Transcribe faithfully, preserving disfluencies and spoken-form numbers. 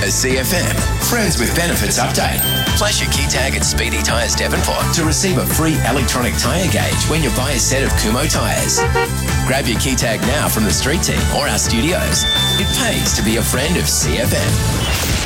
A C F M Friends with Benefits update. Flash your key tag at Speedy Tyres Devonport to receive a free electronic tyre gauge when you buy a set of Kumho tyres. Grab your key tag now from the street team or our studios. It pays to be a friend of C F M.